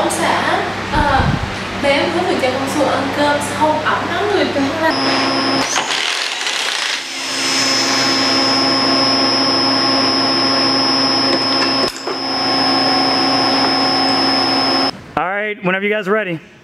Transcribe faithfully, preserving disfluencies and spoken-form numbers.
ông xã uh, bé với người cha con Xuân ăn cơm xong ổng nói người ta là All right, whenever you guys are ready.